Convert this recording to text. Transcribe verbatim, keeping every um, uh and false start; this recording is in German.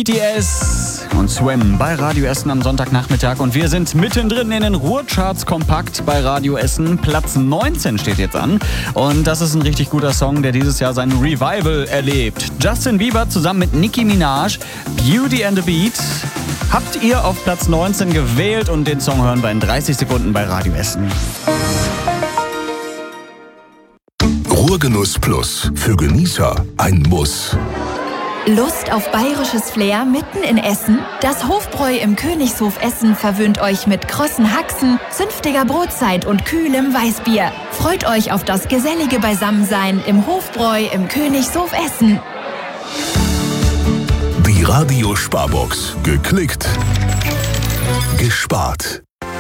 T S und Swim bei Radio Essen am Sonntagnachmittag. Und wir sind mittendrin in den Ruhrcharts kompakt bei Radio Essen. Platz neunzehn steht jetzt an. Und das ist ein richtig guter Song, der dieses Jahr sein Revival erlebt. Justin Bieber zusammen mit Nicki Minaj, Beauty and the Beat. Habt ihr auf Platz neunzehn gewählt und den Song hören wir in dreißig Sekunden bei Radio Essen. Ruhrgenuss Plus. Für Genießer ein Muss. Lust auf bayerisches Flair mitten in Essen? Das Hofbräu im Königshof Essen verwöhnt euch mit krossen Haxen, zünftiger Brotzeit und kühlem Weißbier. Freut euch auf das gesellige Beisammensein im Hofbräu im Königshof Essen. Die Radio Sparbox. Geklickt. Gespart.